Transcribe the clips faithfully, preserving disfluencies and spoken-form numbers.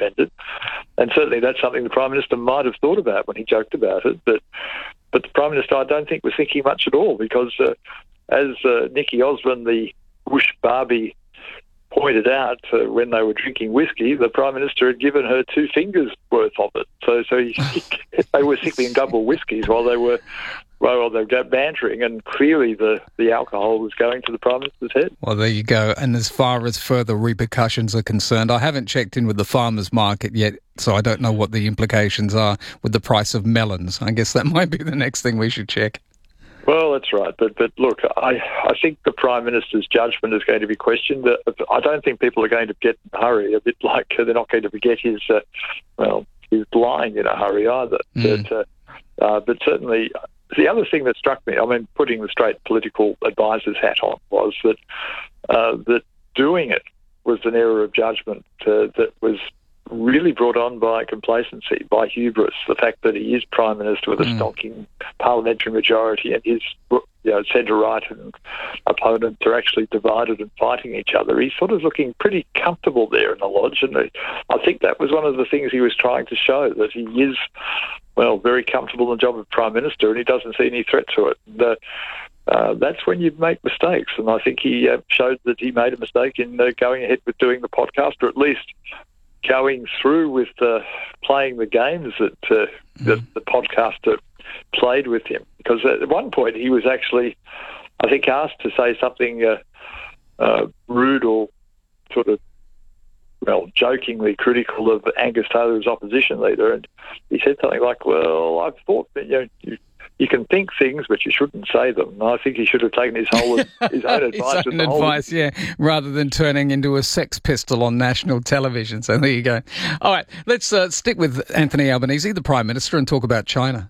defended. And certainly that's something the Prime Minister might have thought about when he joked about it. But but the Prime Minister, I don't think, was thinking much at all, because uh, as uh, Nikki Osborne, the Whoosh Barbie, pointed out uh, when they were drinking whiskey, the Prime Minister had given her two fingers worth of it. So so he, they were sipping double whiskies while they were while they were bantering, and clearly the, the alcohol was going to the Prime Minister's head. Well, there you go. And as far as further repercussions are concerned, I haven't checked in with the farmers market yet, so I don't know what the implications are with the price of melons. I guess that might be the next thing we should check. Well, that's right. But, but look, I, I think the Prime Minister's judgment is going to be questioned. I don't think people are going to get in a hurry, a bit like they're not going to forget his, uh, well, his lying in a hurry either. Mm. But, uh, uh, but certainly, the other thing that struck me, I mean, putting the straight political advisor's hat on, was that uh, that doing it was an error of judgment uh, that was really brought on by complacency, by hubris, the fact that he is Prime Minister with a Mm. stonking parliamentary majority, and his you know, centre-right and opponents are actually divided and fighting each other. He's sort of looking pretty comfortable there in the Lodge, and I think that was one of the things he was trying to show, that he is, well, very comfortable in the job of Prime Minister, and he doesn't see any threat to it. And, uh, uh, that's when you make mistakes, and I think he uh, showed that he made a mistake in uh, going ahead with doing the podcast, or at least going through with uh, playing the games that uh, mm. the, the podcaster played with him. Because at one point he was actually, I think, asked to say something uh, uh, rude or sort of, well, jokingly critical of Angus Taylor as opposition leader, and he said something like, well, I've thought that, you know, you, you can think things, but you shouldn't say them. And I think he should have taken his whole his own advice. his own advice, yeah, rather than turning into a sex pistol on national television. So there you go. All right, let's uh, stick with Anthony Albanese, the Prime Minister, and talk about China.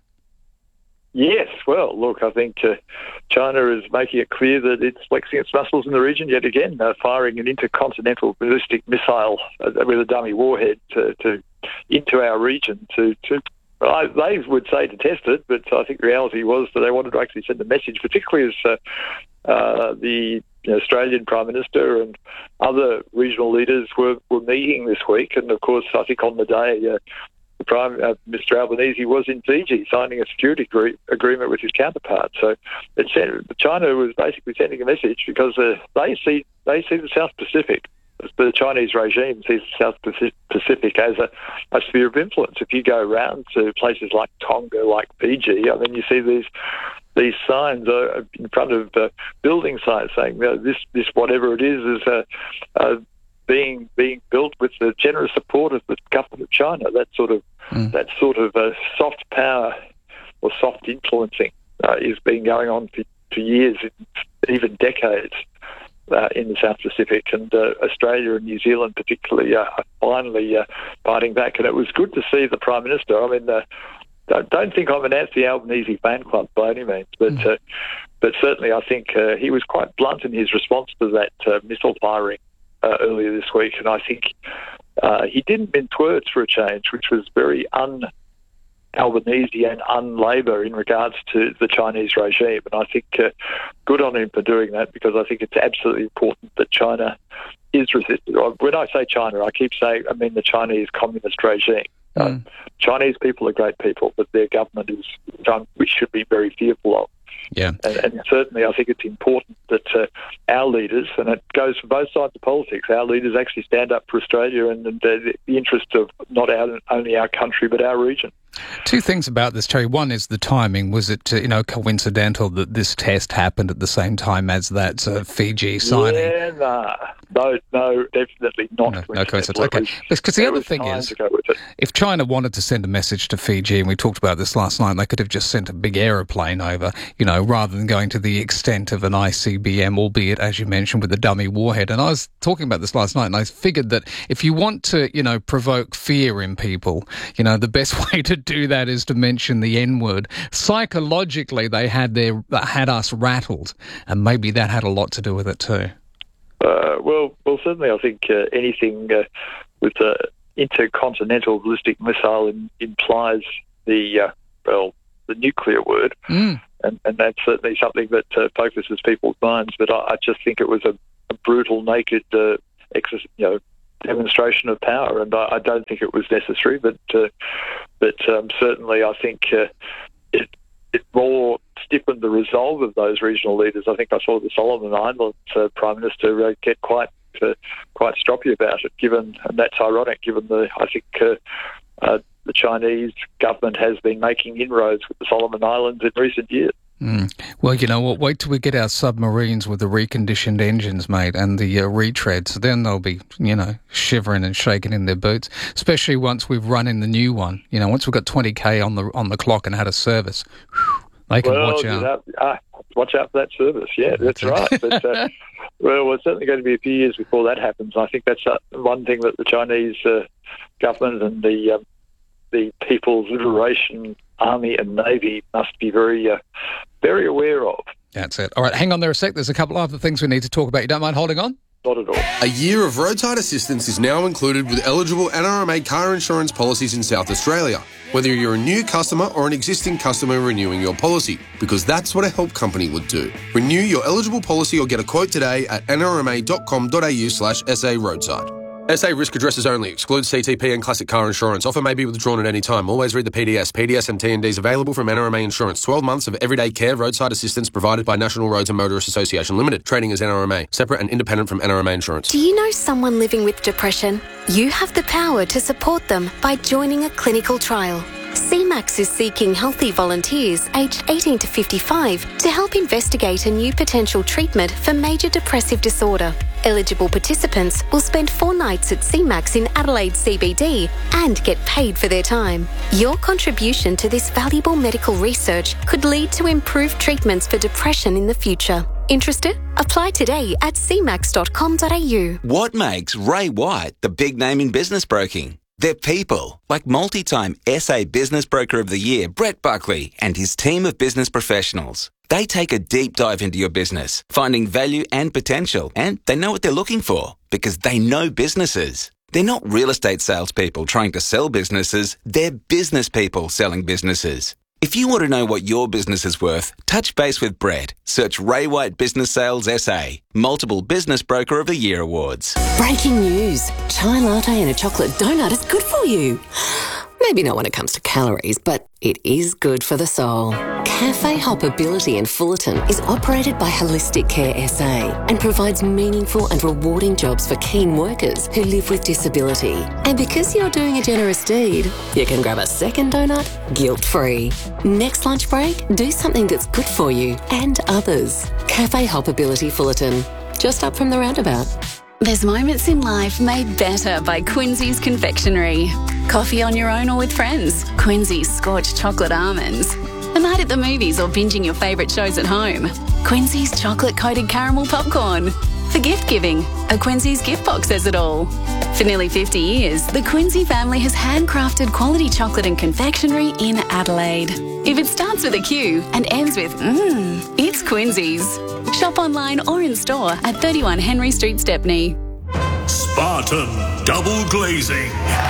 Yes, well, look, I think uh, China is making it clear that it's flexing its muscles in the region yet again, uh, firing an intercontinental ballistic missile uh, with a dummy warhead to, to into our region to, to I, they would say to test it, but I think the reality was that they wanted to actually send a message, particularly as uh, uh, the you know, Australian Prime Minister and other regional leaders were, were meeting this week. And, of course, I think on the day, uh, the Prime uh, Mister Albanese was in Fiji signing a security agree- agreement with his counterpart. So it sent, China was basically sending a message because uh, they see they see the South Pacific. The Chinese regime sees the South Pacific as a, a sphere of influence. If you go around to places like Tonga, like Fiji, I mean, you see these these signs uh, in front of uh, building sites saying, you know, this this whatever it is is uh, uh, being being built with the generous support of the government of China. That sort of mm. that sort of uh, soft power or soft influencing uh, is been going on for, for years, even decades. Uh, in the South Pacific, and uh, Australia and New Zealand particularly uh, are finally uh, fighting back. And it was good to see the Prime Minister. I mean, uh, don't think I'm an Anthony Albanese fan club by any means, but mm. uh, but certainly I think uh, he was quite blunt in his response to that uh, missile firing uh, earlier this week. And I think uh, he didn't mince words for a change, which was very un. Albanese and un-Labor in regards to the Chinese regime. And I think uh, good on him for doing that, because I think it's absolutely important that China is resisted. When I say China, I keep saying, I mean the Chinese communist regime. Mm. Uh, Chinese people are great people, but their government is one we should be very fearful of. Yeah, and, and certainly I think it's important that uh, our leaders, and it goes for both sides of politics, our leaders actually stand up for Australia and, and uh, the interest of not our, only our country but our region. Two things about this, Terry. One is the timing. Was it, uh, you know, coincidental that this test happened at the same time as that uh, Fiji signing? Yeah, nah. no, no, definitely not. No, no coincidence. Okay, because the other thing is, if China wanted to send a message to Fiji, and we talked about this last night, they could have just sent a big aeroplane over, you know, rather than going to the extent of an I C B M, albeit, as you mentioned, with a dummy warhead. And I was talking about this last night, and I figured that if you want to, you know, provoke fear in people, you know, the best way to do that is to mention the N-word. Psychologically, they had their had us rattled, and maybe that had a lot to do with it too. Uh, well, well, certainly, I think uh, anything uh, with an intercontinental ballistic missile in, implies the uh, well, the nuclear word, mm. and, and that's certainly something that uh, focuses people's minds. But I, I just think it was a, a brutal, naked, uh, exercise, you know, demonstration of power, and I, I don't think it was necessary. But uh, but um, certainly, I think uh, it it more stiffened the resolve of those regional leaders. I think I saw the Solomon Islands uh, Prime Minister uh, get quite uh, quite stroppy about it. Given, and that's ironic, given the I think uh, uh, the Chinese government has been making inroads with the Solomon Islands in recent years. Mm. Well, you know what, wait till we get our submarines with the reconditioned engines, mate, and the uh, retreads. Then they'll be, you know, shivering and shaking in their boots, especially once we've run in the new one. You know, once we've got twenty K on the on the clock and had a service, whew, they can well, watch out. That, uh, watch out for that service, yeah, that's right. But, uh, well, it's certainly going to be a few years before that happens. I think that's uh, one thing that the Chinese uh, government and the um, the People's Liberation Army and Navy must be very, uh, very aware of. That's it. All right, hang on there a sec. There's a couple of other things we need to talk about. You don't mind holding on? Not at all. A year of roadside assistance is now included with eligible N R M A car insurance policies in South Australia, whether you're a new customer or an existing customer renewing your policy, because that's what a help company would do. Renew your eligible policy or get a quote today at n r m a dot com dot a u slash s a roadside. S A risk addresses only. Excludes C T P and classic car insurance. Offer may be withdrawn at any time. Always read the P D S. P D S and T and Ds available from N R M A Insurance. twelve months of everyday care roadside assistance provided by National Roads and Motorists Association Limited. Trading as N R M A. Separate and independent from N R M A Insurance. Do you know someone living with depression? You have the power to support them by joining a clinical trial. C MAX is seeking healthy volunteers aged eighteen to fifty-five to help investigate a new potential treatment for major depressive disorder. Eligible participants will spend four nights at C MAX in Adelaide C B D and get paid for their time. Your contribution to this valuable medical research could lead to improved treatments for depression in the future. Interested? Apply today at c max dot com dot a u. What makes Ray White the big name in business broking? They're people, like multi-time S A Business Broker of the Year, Brett Buckley, and his team of business professionals. They take a deep dive into your business, finding value and potential, and they know what they're looking for because they know businesses. They're not real estate salespeople trying to sell businesses, they're business people selling businesses. If you want to know what your business is worth, touch base with Brett. Search Ray White Business Sales S A. Multiple Business Broker of the Year awards. Breaking news. Chai latte and a chocolate donut is good for you. Maybe not when it comes to calories, but it is good for the soul. Cafe Hoppability in Fullerton is operated by Holistic Care S A and provides meaningful and rewarding jobs for keen workers who live with disability. And because you're doing a generous deed, you can grab a second donut guilt-free. Next lunch break, do something that's good for you and others. Cafe Hoppability Fullerton, just up from the roundabout. There's moments in life made better by Quincy's Confectionery. Coffee on your own or with friends. Quincy's Scorched Chocolate Almonds. A night at the movies or binging your favourite shows at home. Quincy's Chocolate-Coated Caramel Popcorn. For gift giving, a Quincy's gift box says it all. For nearly fifty years, the Quincy family has handcrafted quality chocolate and confectionery in Adelaide. If it starts with a Q and ends with mmm, it's Quincy's. Shop online or in store at thirty-one Henry Street, Stepney. Spartan Double Glazing.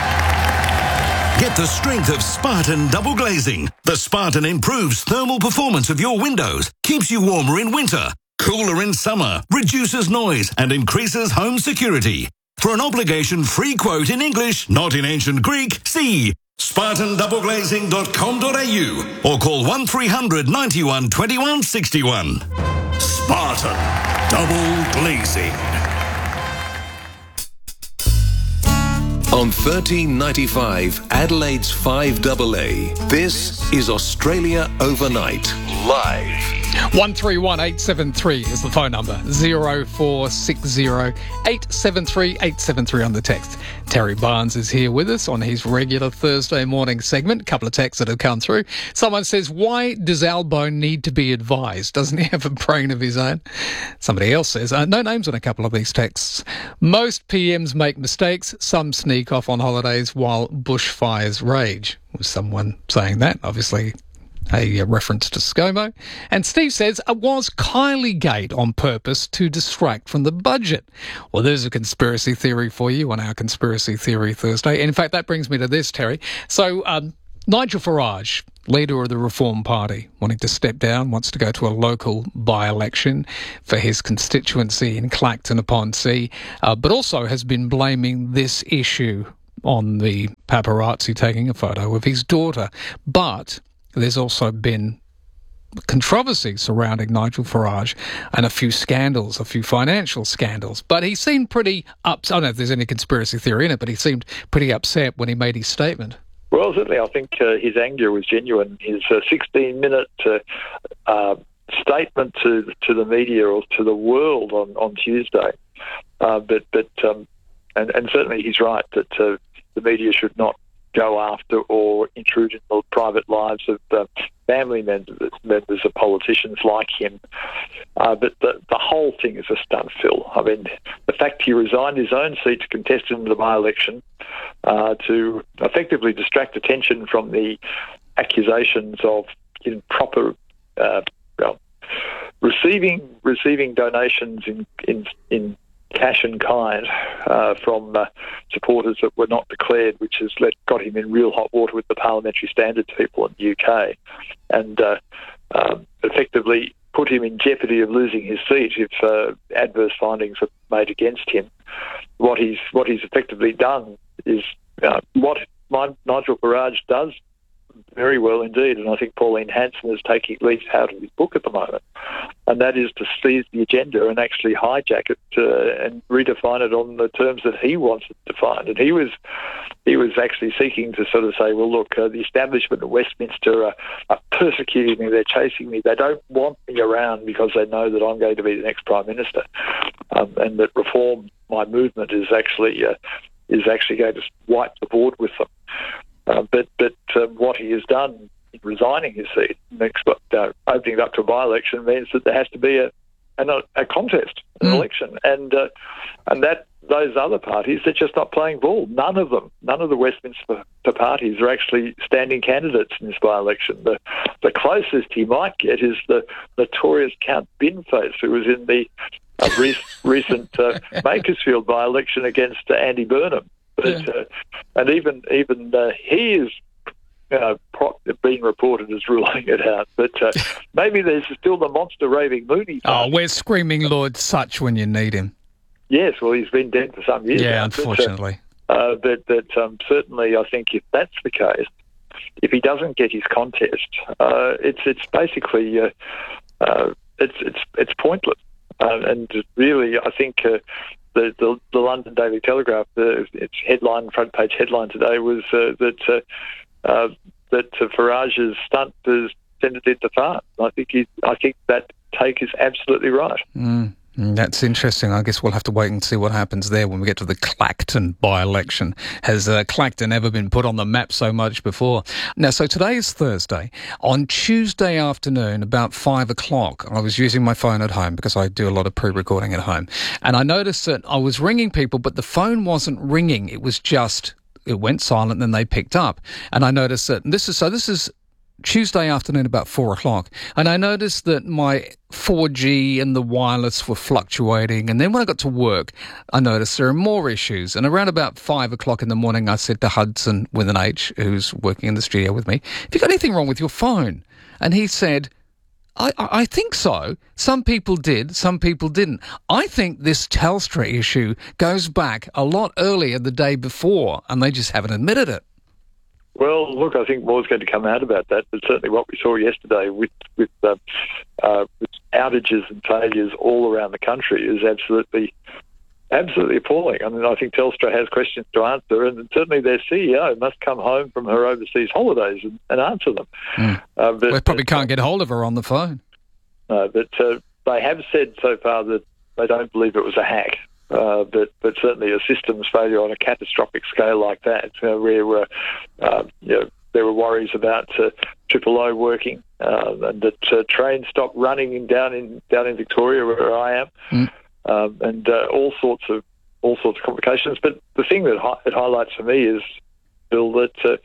Get the strength of Spartan Double Glazing. The Spartan improves thermal performance of your windows, keeps you warmer in winter, cooler in summer, reduces noise and increases home security. For an obligation-free quote in English, not in ancient Greek, see spartan double glazing dot com dot a u or call one three hundred ninety-one twenty-one sixty-one. Spartan Double Glazing. On thirteen ninety-five, Adelaide's five A A, this is Australia Overnight, live. one three one eight seven three is the phone number. zero four six zero eight seven three eight seven three on the text. Terry Barnes is here with us on his regular Thursday morning segment. A couple of texts that have come through. Someone says, why does Albo need to be advised? Doesn't he have a brain of his own? Somebody else says, uh, no names on a couple of these texts. Most P Ms make mistakes. Some sneak off on holidays while bushfires rage. Was someone saying that? Obviously a reference to ScoMo. And Steve says, it was Kylie Gate on purpose to distract from the budget. Well, there's a conspiracy theory for you on our Conspiracy Theory Thursday. In fact, that brings me to this, Terry. So, um, Nigel Farage, leader of the Reform Party, wanting to step down, wants to go to a local by-election for his constituency in Clacton-upon-Sea, uh, but also has been blaming this issue on the paparazzi taking a photo of his daughter. But there's also been controversy surrounding Nigel Farage and a few scandals, a few financial scandals. But he seemed pretty upset. I don't know if there's any conspiracy theory in it, but he seemed pretty upset when he made his statement. Well, certainly I think uh, his anger was genuine. His sixteen-minute uh, uh, statement to to the media or to the world on, on Tuesday. Uh, but but um, and, and certainly he's right that uh, the media should not go after or intrude in the private lives of uh, family members, members of politicians like him. Uh, but the, the whole thing is a stunt, Phil. I mean, the fact he resigned his own seat to contest in the by-election uh, to effectively distract attention from the accusations of improper uh, well, receiving receiving donations in in in cash and kind uh, from uh, supporters that were not declared, which has let, got him in real hot water with the parliamentary standards people in the U K, and uh, um, effectively put him in jeopardy of losing his seat if uh, adverse findings are made against him. What he's what he's effectively done is uh, what Nigel Farage does very well indeed, and I think Pauline Hanson is taking leads out of his book at the moment, and that is to seize the agenda and actually hijack it uh, and redefine it on the terms that he wants it defined. And he was he was actually seeking to sort of say, well, look, uh, the establishment of Westminster are, are persecuting me, they're chasing me, they don't want me around because they know that I'm going to be the next Prime Minister, um, and that Reform, my movement, is actually uh, is actually going to wipe the board with them. Uh, but but um, what he has done in resigning his seat, next, uh, opening it up to a by-election, means that there has to be a an, a contest, an mm. election, and uh, and that those other parties, they're just not playing ball. None of them, none of the Westminster parties are actually standing candidates in this by-election. The the closest he might get is the notorious Count Binface, who was in the uh, re- recent uh, Makersfield by-election against uh, Andy Burnham. But, yeah. uh, and even even uh, he is you know, pro- being reported as ruling it out. But uh, maybe there's still the monster raving Mooney. Oh, we're screaming Lord Such when you need him. Yes, well, he's been dead for some years. Yeah, now, unfortunately. But, uh, uh, but, but um, certainly, I think if that's the case, if he doesn't get his contest, uh, it's it's basically uh, uh, it's it's it's pointless. Uh, and really, I think. Uh, The, the, the London Daily Telegraph, uh, its headline, front page headline today was uh, that uh, uh, that uh, Farage's stunt has sent it far. I think he, I think that take is absolutely right. Mm. That's interesting. I guess we'll have to wait and see what happens there when we get to the Clacton by-election. Has uh, Clacton ever been put on the map so much before? Now, so today is Thursday. On Tuesday afternoon, about five o'clock, I was using my phone at home because I do a lot of pre-recording at home. And I noticed that I was ringing people, but the phone wasn't ringing. It was just, it went silent and then they picked up. And I noticed that, and this is, so this is Tuesday afternoon about four o'clock, and I noticed that my four G and the wireless were fluctuating, and then when I got to work, I noticed there are more issues, and around about five o'clock in the morning, I said to Hudson, with an H, who's working in the studio with me, have you got anything wrong with your phone? And he said, I, I think so. Some people did, some people didn't. I think this Telstra issue goes back a lot earlier the day before, and they just haven't admitted it. Well, look, I think more's going to come out about that, but certainly what we saw yesterday with with, uh, uh, with outages and failures all around the country is absolutely, absolutely appalling. I mean, I think Telstra has questions to answer, and certainly their C E O must come home from her overseas holidays and, and answer them. Mm. Uh, but, we probably can't get hold of her on the phone. No, but uh, they have said so far that they don't believe it was a hack. Uh, but, but certainly a systems failure on a catastrophic scale like that, uh, where uh, uh, you know, there were worries about uh, Triple O working, uh, and that uh, trains stopped running in, down in down in Victoria where I am, mm. um, and uh, all sorts of all sorts of complications. But the thing that hi- it highlights for me is, Bill, that uh,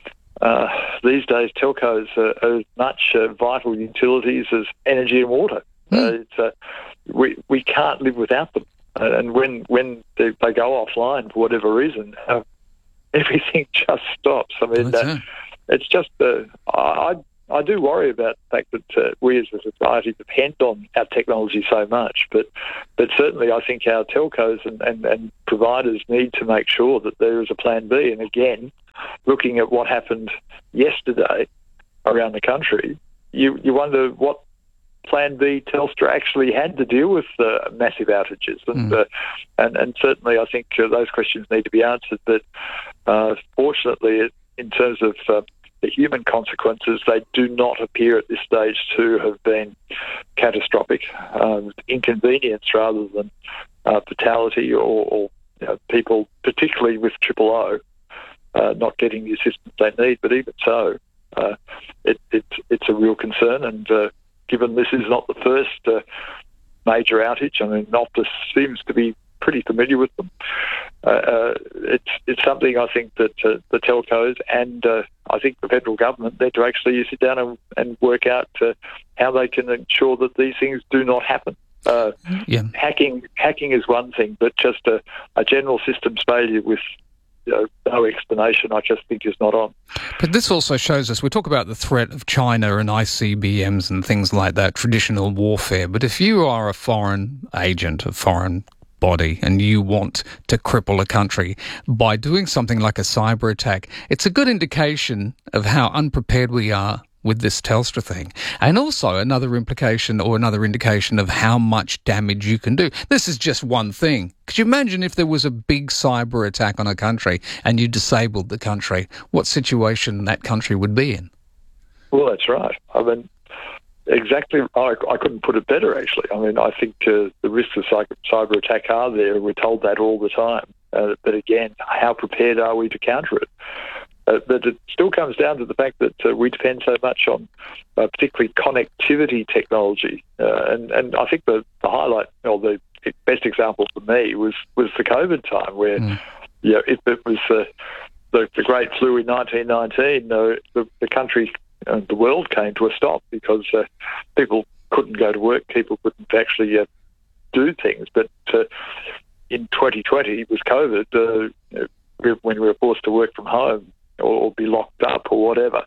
uh, these days telcos are, are as much uh, vital utilities as energy and water. Mm. Uh, it's, uh, we we can't live without them. Uh, and when when they, they go offline for whatever reason, uh, everything just stops. I mean, uh, it's just uh, I I do worry about the fact that uh, we as a society depend on our technology so much, but but certainly I think our telcos and, and, and providers need to make sure that there is a plan B. And again, looking at what happened yesterday around the country, you you wonder what Plan B Telstra actually had to deal with uh, massive outages, and, mm. uh, and and certainly I think uh, those questions need to be answered. But uh, fortunately, in terms of uh, the human consequences, they do not appear at this stage to have been catastrophic, um, inconvenience rather than uh, fatality, or, or you know, people, particularly with Triple O, uh, not getting the assistance they need. But even so, uh, it, it, it's a real concern, and uh, given this is not the first uh, major outage, I mean, Optus seems to be pretty familiar with them. Uh, uh, it's it's something I think that uh, the telcos and uh, I think the federal government need to actually sit down and, and work out uh, how they can ensure that these things do not happen. Uh, yeah. Hacking hacking is one thing, but just a, a general systems failure with You know, no explanation, I just think is not on. But this also shows us, we talk about the threat of China and I C B Ms and things like that, traditional warfare, but if you are a foreign agent, a foreign body, and you want to cripple a country by doing something like a cyber attack, it's a good indication of how unprepared we are with this Telstra thing. And also another implication or another indication of how much damage you can do. This is just one thing. Could you imagine if there was a big cyber attack on a country and you disabled the country, what situation that country would be in? Well, that's right. I mean, exactly, I, I couldn't put it better, actually. I mean, I think uh, the risks of cyber attack are there. We're told that all the time. Uh, but again, how prepared are we to counter it? Uh, but it still comes down to the fact that uh, we depend so much on uh, particularly connectivity technology. Uh, and, and I think the, the highlight, or the best example for me was, was the COVID time where, mm. you know, if it was uh, the, the Great Flu in nineteen nineteen, uh, the, the country and the world came to a stop because uh, people couldn't go to work, people couldn't actually uh, do things. But uh, in twenty twenty, with COVID, uh, you know, when we were forced to work from home, or be locked up or whatever,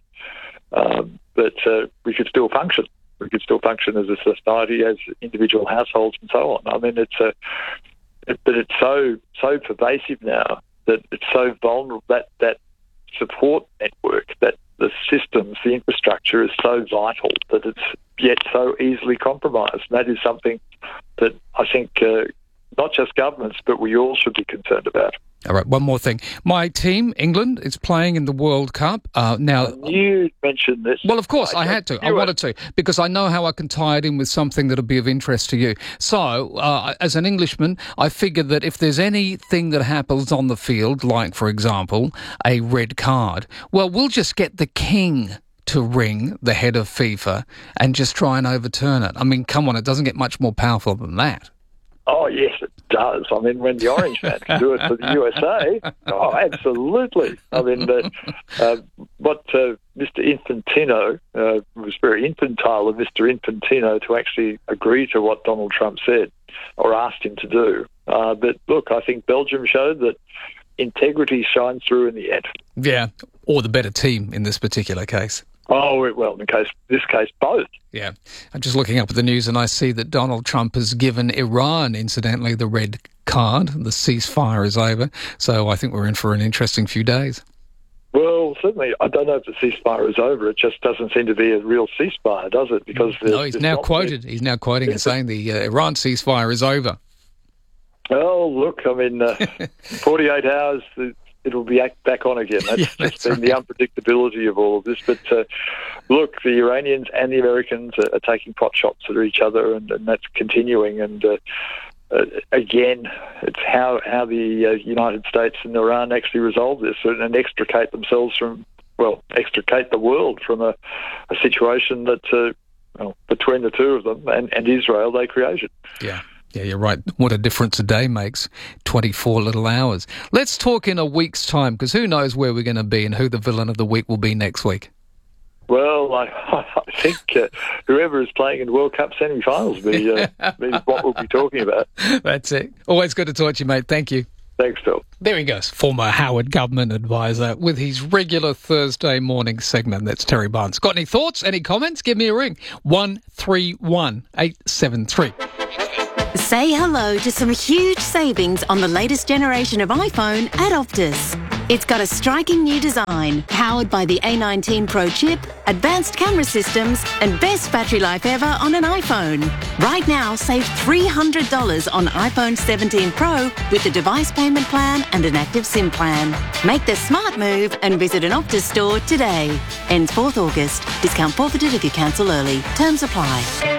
um, but uh, we could still function. We could still function as a society, as individual households, and so on. I mean, it's a, it, but it's so so pervasive now that it's so vulnerable. That that support network, that the systems, the infrastructure is so vital that it's yet so easily compromised. And that is something that I think uh, not just governments, but we all should be concerned about. All right, one more thing. My team, England, is playing in the World Cup. Uh, now, you mentioned this. Well, of course, I, I had to. I wanted to, because I know how I can tie it in with something that'll be of interest to you. So, uh, as an Englishman, I figured that if there's anything that happens on the field, like, for example, a red card, well, we'll just get the king to ring the head of FIFA and just try and overturn it. I mean, come on, it doesn't get much more powerful than that. Oh, yes, it does. I mean, when the Orange Man can do it for the U S A, oh, absolutely. I mean, uh, uh, what uh, Mister Infantino, uh, was very infantile of Mister Infantino to actually agree to what Donald Trump said or asked him to do. Uh, but look, I think Belgium showed that integrity shines through in the end. Yeah, or the better team in this particular case. Oh, well, in case, this case, both. Yeah. I'm just looking up at the news and I see that Donald Trump has given Iran, incidentally, the red card. The ceasefire is over. So I think we're in for an interesting few days. Well, certainly, I don't know if the ceasefire is over. It just doesn't seem to be a real ceasefire, does it? Because No, he's now quoted. He's now quoting and saying the uh, Iran ceasefire is over. Oh, look, I mean, uh, forty-eight hours... it'll be back on again. That's, yeah, that's just been right. The unpredictability of all of this. But uh, look, the Iranians and the Americans are, are taking pot shots at each other, and, and that's continuing. And uh, uh, again, it's how how the uh, United States and Iran actually resolve this and extricate themselves from, well, extricate the world from a, a situation that, uh, well, between the two of them and, and Israel, they created. Yeah. Yeah, you're right. What a difference a day makes. twenty-four little hours. Let's talk in a week's time, because who knows where we're going to be and who the villain of the week will be next week. Well, I, I think uh, whoever is playing in the World Cup semi-finals will be, uh, be what we'll be talking about. That's it. Always good to talk to you, mate. Thank you. Thanks, Phil. There he goes, former Howard government advisor with his regular Thursday morning segment. That's Terry Barnes. Got any thoughts, any comments? Give me a ring. one three one eight seven three. Say hello to some huge savings on the latest generation of iPhone at Optus. It's got a striking new design, powered by the A nineteen Pro chip, advanced camera systems, and best battery life ever on an iPhone. Right now, save three hundred dollars on iPhone seventeen Pro with the device payment plan and an active SIM plan. Make the smart move and visit an Optus store today. Ends fourth August. Discount forfeited if you cancel early. Terms apply.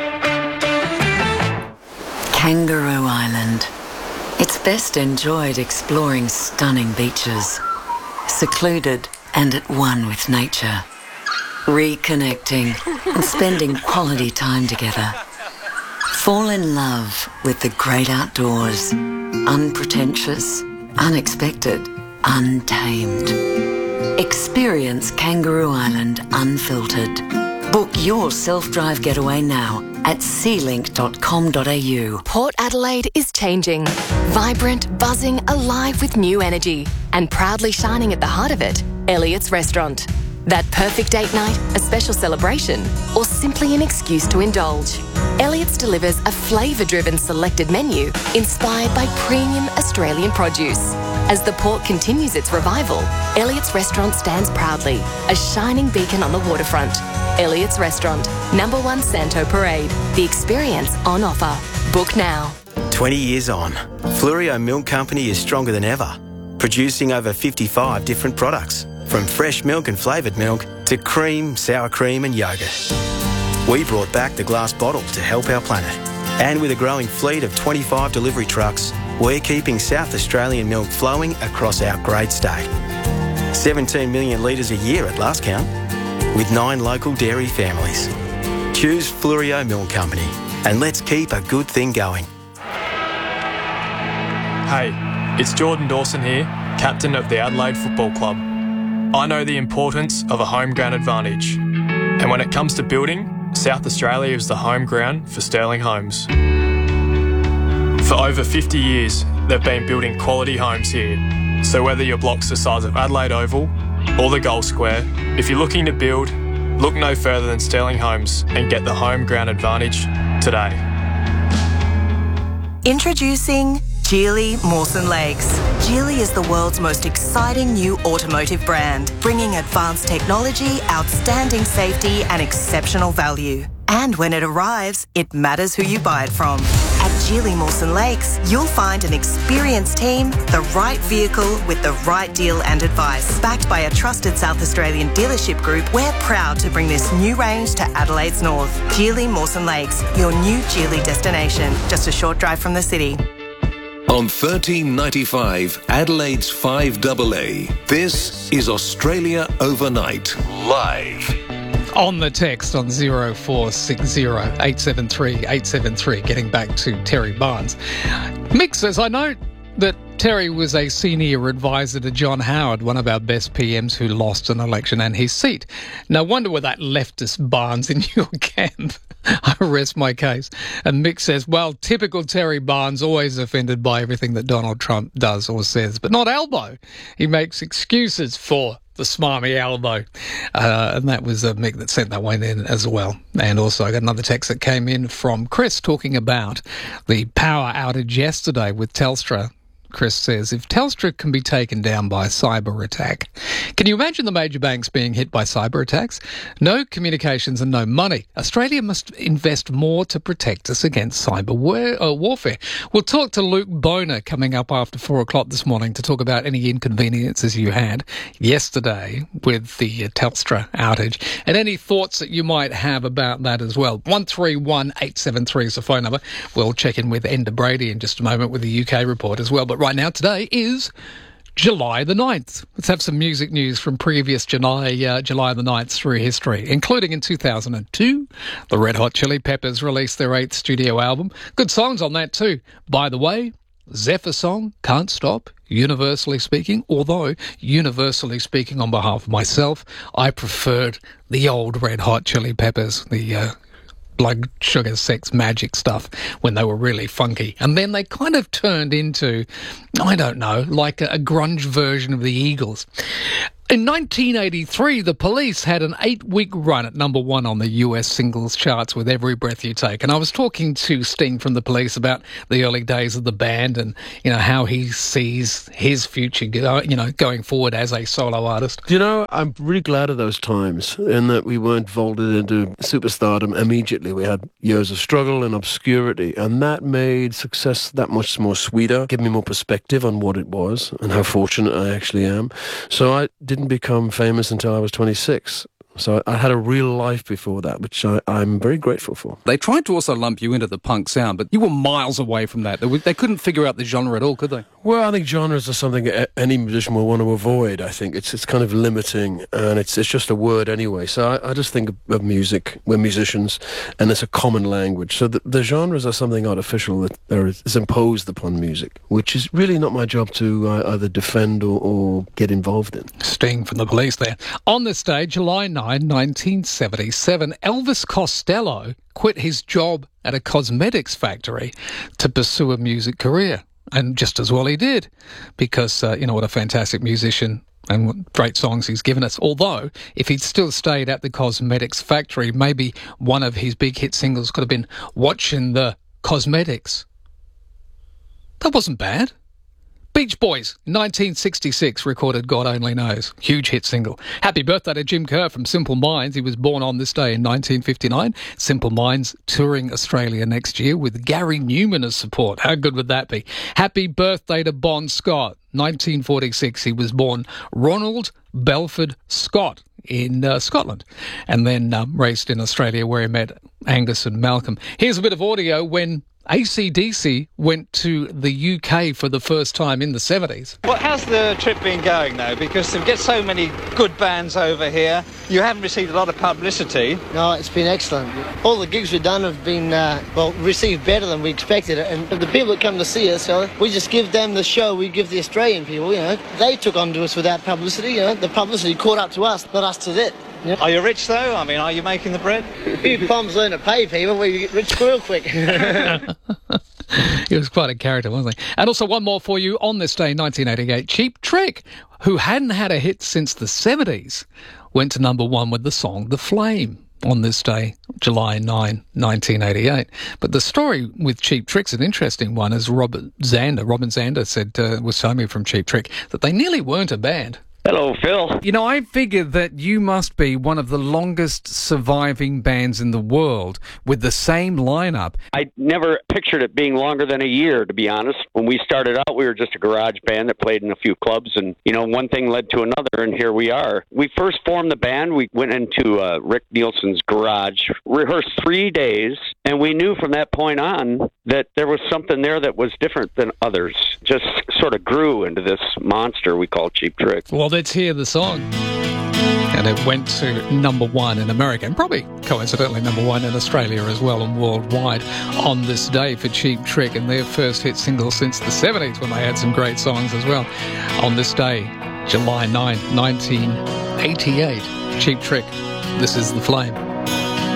Kangaroo Island. It's best enjoyed exploring stunning beaches, secluded and at one with nature, reconnecting and spending quality time together. Fall in love with the great outdoors, unpretentious, unexpected, untamed. Experience Kangaroo Island unfiltered. Book your self-drive getaway now at sea link dot com dot a u. Port Adelaide is changing. Vibrant, buzzing, alive with new energy. And proudly shining at the heart of it, Elliott's Restaurant. That perfect date night, a special celebration, or simply an excuse to indulge. Elliott's delivers a flavour-driven selected menu inspired by premium Australian produce. As the port continues its revival, Elliott's Restaurant stands proudly, a shining beacon on the waterfront. Elliott's Restaurant, number one Santo Parade. The experience on offer. Book now. twenty years on, Flurio Milk Company is stronger than ever, producing over fifty-five different products, from fresh milk and flavoured milk to cream, sour cream and yoghurt. We brought back the glass bottle to help our planet. And with a growing fleet of twenty-five delivery trucks, we're keeping South Australian milk flowing across our great state. seventeen million litres a year at last count, with nine local dairy families. Choose Flurio Milk Company and let's keep a good thing going. Hey, it's Jordan Dawson here, captain of the Adelaide Football Club. I know the importance of a home ground advantage. And when it comes to building, South Australia is the home ground for Sterling Homes. For over fifty years, they've been building quality homes here. So whether your block's the size of Adelaide Oval or the Gold Square, if you're looking to build, look no further than Sterling Homes and get the home ground advantage today. Introducing Geely Mawson Lakes. Geely is the world's most exciting new automotive brand, bringing advanced technology, outstanding safety and exceptional value. And when it arrives, it matters who you buy it from. At Geely Mawson Lakes, you'll find an experienced team, the right vehicle with the right deal and advice. Backed by a trusted South Australian dealership group, we're proud to bring this new range to Adelaide's north. Geely Mawson Lakes, your new Geely destination, just a short drive from the city. On thirteen ninety-five, Adelaide's five A A, this is Australia Overnight, live. On the text on zero four six zero eight seven three eight seven three, getting back to Terry Barnes. Mick says, I note that Terry was a senior advisor to John Howard, one of our best P Ms who lost an election and his seat. No wonder with that leftist Barnes in your camp. I rest my case. And Mick says, well, typical Terry Barnes, always offended by everything that Donald Trump does or says, but not Albo. He makes excuses for the smarmy Albo. Uh, and that was uh, Mick that sent that one in as well. And also I got another text that came in from Chris talking about the power outage yesterday with Telstra. Chris says, if Telstra can be taken down by a cyber attack, can you imagine the major banks being hit by cyber attacks? No communications and no money. Australia must invest more to protect us against cyber war- uh, warfare. We'll talk to Luke Boner coming up after four o'clock this morning to talk about any inconveniences you had yesterday with the uh, Telstra outage and any thoughts that you might have about that as well. one three one eight seven three is the phone number. We'll check in with Enda Brady in just a moment with the U K report as well. But right now, today is July the ninth. Let's have some music news from previous July, uh, July the ninth through history, including in two thousand two, the Red Hot Chili Peppers released their eighth studio album. Good songs on that too. By the way, Zephyr song, Can't Stop, universally speaking, although universally speaking on behalf of myself, I preferred the old Red Hot Chili Peppers, the uh, blood sugar sex magic stuff when they were really funky, and then they kind of turned into, I don't know, like a, a grunge version of the Eagles. In nineteen eighty-three, the Police had an eight-week run at number one on the U S singles charts with Every Breath You Take. And I was talking to Sting from the Police about the early days of the band and, you know, how he sees his future, you know, going forward as a solo artist. You know, I'm really glad of those times in that we weren't vaulted into superstardom immediately. We had years of struggle and obscurity, and that made success that much more sweeter, gave me more perspective on what it was and how fortunate I actually am. So I did didn't become famous until I was twenty-six. So I had a real life before that, which I, I'm very grateful for. They tried to also lump you into the punk sound, but you were miles away from that. They, they couldn't figure out the genre at all, could they? Well, I think genres are something any musician will want to avoid. I think it's it's kind of limiting, and it's it's just a word anyway. So I, I just think of music, we're musicians, and it's a common language. So the, the genres are something artificial that are, is imposed upon music, which is really not my job to uh, either defend or, or get involved in. Sting from the Police there. On the stage, July ninth, nineteen seventy-seven, Elvis Costello quit his job at a cosmetics factory to pursue a music career. And just as well he did, because, uh, you know, what a fantastic musician and what great songs he's given us. Although, if he'd still stayed at the cosmetics factory, maybe one of his big hit singles could have been Watching the Cosmetics. That wasn't bad. Beach Boys, nineteen sixty-six, recorded God Only Knows. Huge hit single. Happy birthday to Jim Kerr from Simple Minds. He was born on this day in nineteen fifty-nine. Simple Minds touring Australia next year with Gary Newman as support. How good would that be? Happy birthday to Bon Scott. nineteen forty-six, he was born Ronald Belford Scott in uh, Scotland, and then um, raised in Australia where he met Angus and Malcolm. Here's a bit of audio when A C D C went to the U K for the first time in the seventies. Well, how's the trip been going, though? Because to get so many good bands over here, you haven't received a lot of publicity. No, it's been excellent. All the gigs we've done have been, uh, well, received better than we expected. And the people that come to see us, so we just give them the show we give the Australian people, you know. They took on to us without publicity, you know. The publicity caught up to us, not us to them. Yep. Are you rich, though? I mean, are you making the bread? A few bombs learn to pay people, we get rich real quick. He was quite a character, wasn't he? And also one more for you. On this day, nineteen eighty-eight, Cheap Trick, who hadn't had a hit since the seventies, went to number one with the song The Flame. On this day, July ninth, nineteen eighty-eight. But the story with Cheap Trick's an interesting one, as Robert Zander, Robin Zander said, uh, was telling me from Cheap Trick, that they nearly weren't a band. Hello, Phil. You know, I figured that you must be one of the longest surviving bands in the world with the same lineup. I never pictured it being longer than a year, to be honest. When we started out, we were just a garage band that played in a few clubs, and, you know, one thing led to another, and here we are. We first formed the band. We went into uh, Rick Nielsen's garage, rehearsed three days, and we knew from that point on that there was something there that was different than others. Just sort of grew into this monster we call Cheap Trick. Well, let's hear the song. And it went to number one in America, and probably coincidentally number one in Australia as well, and worldwide on this day for Cheap Trick, and their first hit single since the seventies, when they had some great songs as well. On this day, July ninth, nineteen eighty-eight, Cheap Trick, this is The Flame.